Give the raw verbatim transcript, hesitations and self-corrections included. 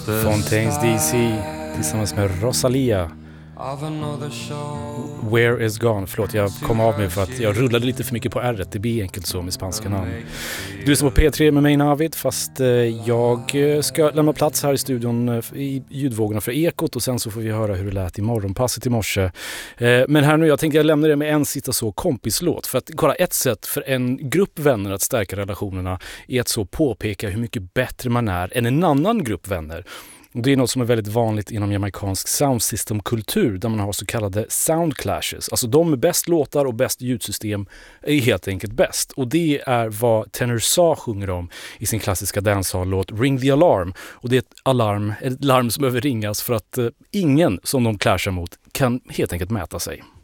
Fontaines D C tillsammans med Rosalia. Where is gone? Förlåt, jag kom av mig för att jag rullade lite för mycket på R. Det blir enkelt så med spanska namn. Du är som på P tre med mig, Navid, fast jag ska lämna plats här i studion i ljudvågorna för Ekot och sen så får vi höra hur det lät i morgonpasset i morse. Men här nu, jag tänkte jag lämnar det med en sista så kompislåt. För att kolla, ett sätt för en grupp vänner att stärka relationerna är att så påpeka hur mycket bättre man är än en annan grupp vänner. Det är något som är väldigt vanligt inom jamaicansk soundsystem-kultur där man har så kallade sound clashes. Alltså de med bäst låtar och bäst ljudsystem är helt enkelt bäst. Och det är vad Tenor Sa sjunger om i sin klassiska dancehall-låt Ring the Alarm. Och det är ett alarm, ett larm som behöver ringas för att eh, ingen som de clashar mot kan helt enkelt mäta sig.